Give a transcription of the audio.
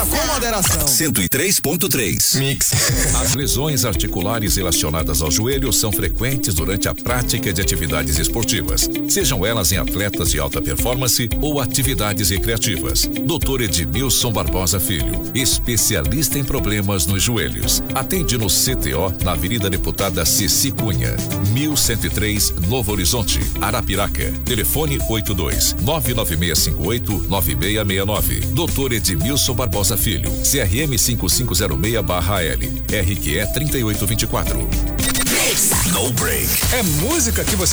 com moderação. 103.3 Mix. As lesões articulares relacionadas ao joelho são frequentes durante a prática de atividades esportivas, sejam elas em atletas de alta performance ou atividades recreativas. Dr. Edmilson Barbosa Filho, especialista em problemas nos joelhos. Atende no CTO, na Avenida Deputada Ceci Cunha, 1103, Novo Horizonte, Arapiraca. Telefone 82-99658-9669. Dr. Edmilson Barbosa Filho, CRM 5506/L, RQE 3824. No Break. É música que você